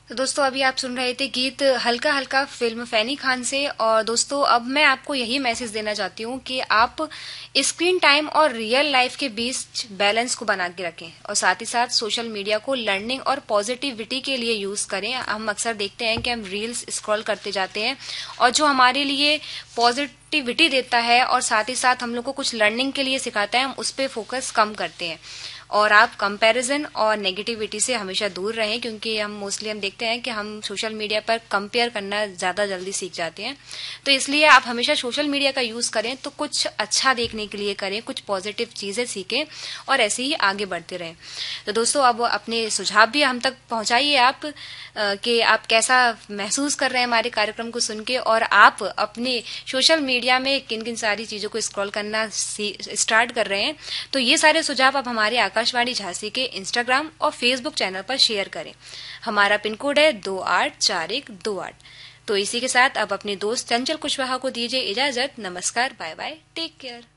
तो दोस्तों अभी आप सुन रहे थे गीत हल्का हल्का फिल्म फैनी खान से। और दोस्तों अब मैं आपको यही मैसेज देना चाहती हूँ कि आप स्क्रीन टाइम और रियल लाइफ के बीच बैलेंस को बना के रखें और साथ ही साथ सोशल मीडिया को लर्निंग और पॉजिटिविटी के लिए यूज करें। हम अक्सर देखते हैं कि हम रील्स स्क्रॉल करते जाते हैं और जो हमारे लिए पॉजिटिविटी देता है और साथ ही साथ हम लोग को कुछ लर्निंग के लिए सिखाता है, हम उस पर फोकस कम करते हैं। और आप कंपैरिजन और नेगेटिविटी से हमेशा दूर रहें, क्योंकि हम देखते हैं कि हम सोशल मीडिया पर कंपेयर करना ज्यादा जल्दी सीख जाते हैं। तो इसलिए आप हमेशा सोशल मीडिया का यूज करें तो कुछ अच्छा देखने के लिए करें, कुछ पॉजिटिव चीजें सीखें और ऐसे ही आगे बढ़ते रहें। तो दोस्तों अब अपने सुझाव भी हम तक पहुंचाइए आप कि आप कैसा महसूस कर रहे हैं हमारे कार्यक्रम को सुन के, और आप अपने सोशल मीडिया में किन किन सारी चीजों को स्क्रॉल करना स्टार्ट कर रहे हैं। तो ये सारे सुझाव आप हमारे आकाशवाणी झांसी के इंस्टाग्राम और फेसबुक चैनल पर शेयर करें। हमारा पिन कोड है 284128। तो इसी के साथ अब अपने दोस्त चंचल कुशवाहा को दीजिए इजाजत। नमस्कार, बाय बाय, टेक केयर।